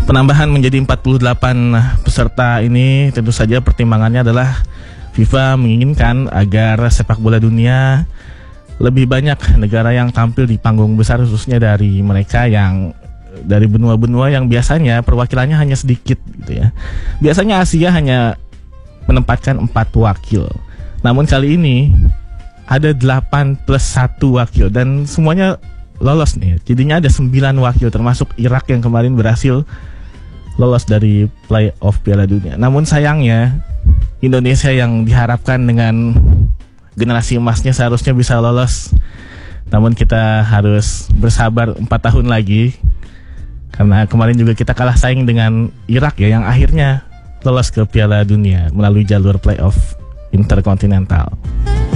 Penambahan menjadi 48 peserta ini tentu saja pertimbangannya adalah FIFA menginginkan agar sepak bola dunia lebih banyak negara yang tampil di panggung besar, khususnya dari mereka yang dari benua-benua yang biasanya perwakilannya hanya sedikit gitu ya. Biasanya Asia hanya menempatkan 4 wakil. Namun kali ini ada 8 plus 1 wakil dan semuanya lolos nih. Jadinya ada 9 wakil termasuk Irak yang kemarin berhasil lolos dari playoff Piala Dunia. Namun sayangnya Indonesia yang diharapkan dengan generasi emasnya seharusnya bisa lolos. Namun kita harus bersabar 4 tahun lagi. Karena kemarin juga kita kalah saing dengan Irak ya, yang akhirnya lolos ke Piala Dunia melalui jalur playoff interkontinental.